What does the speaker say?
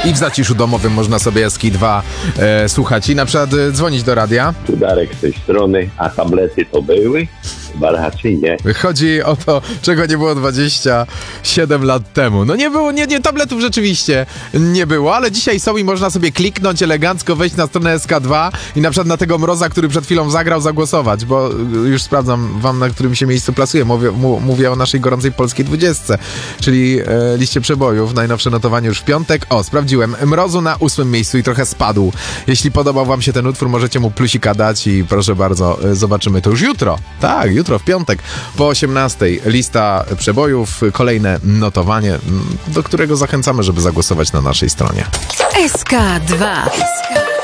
I w zaciszu domowym można sobie SK2 słuchać i na przykład dzwonić do radia. Tu Darek z tej strony, a tablety to były? Chyba raczej nie. Chodzi o to, czego nie było 27 lat temu. No nie było, nie, tabletów rzeczywiście nie było, ale dzisiaj są i można sobie kliknąć elegancko, wejść na stronę SK2 i na przykład na tego Mroza, który przed chwilą zagrał, zagłosować, bo już sprawdzam wam, na którym się miejscu plasuje. Mówię o naszej gorącej polskiej 20, czyli liście przebojów. Najnowsze notowanie już w piątek. O, sprawdziłem. Mrozu na 8 miejscu i trochę spadł. Jeśli podobał wam się ten utwór, możecie mu plusika dać i proszę bardzo, zobaczymy to już jutro. Tak, jutro w piątek po 18. Lista przebojów, kolejne notowanie, do którego zachęcamy, żeby zagłosować na naszej stronie. SK2.